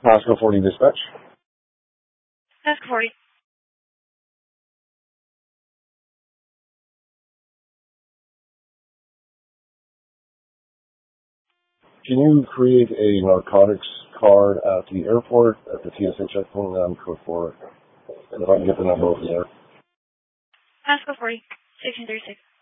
Pasco 40 dispatch. Pasco 40. Can you create a narcotics card at the airport, at the TSA checkpoint, code 4, and if I can get the number over there? Pasco 40, 1636.